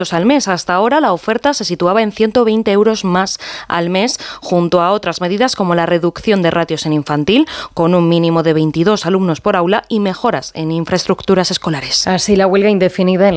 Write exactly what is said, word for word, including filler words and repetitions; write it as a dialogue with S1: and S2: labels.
S1: al mes. Hasta ahora la oferta se situaba en ciento veinte euros más al mes, junto a otras medidas como la reducción de ratios en infantil, con un mínimo de veintidós alumnos por aula, y mejoras en infraestructuras escolares.
S2: Así, la huelga indefinida en